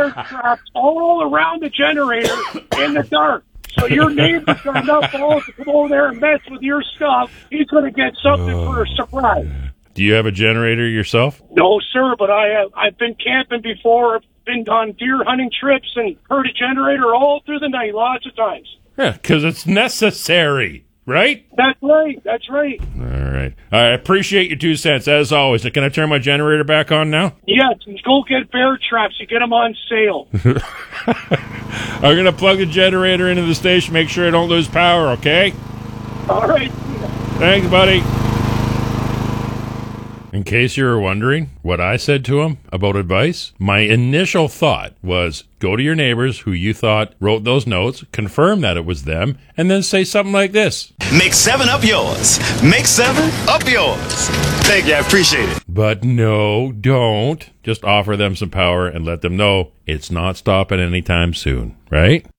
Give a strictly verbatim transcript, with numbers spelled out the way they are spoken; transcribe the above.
bear traps all around the generator in the dark. So your neighbor's got enough balls to come over there and mess with your stuff. He's going to get something uh, for a surprise. Do you have a generator yourself? No, sir, but I have, I've been camping before, been on deer hunting trips, and heard a generator all through the night lots of times. Yeah, because it's necessary, right? That's right, that's right. All right. I appreciate your two cents, as always. Can I turn my generator back on now? Yes, go get bear traps. You get them on sale. I'm going to plug the generator into the station, make sure I don't lose power, okay? All right. Thanks, buddy. In case you were wondering what I said to him about advice, my initial thought was go to your neighbors who you thought wrote those notes, confirm that it was them, and then say something like this. Make seven up yours. Make seven up yours. Thank you. I appreciate it. But no, don't. Just offer them some power and let them know it's not stopping anytime soon, right?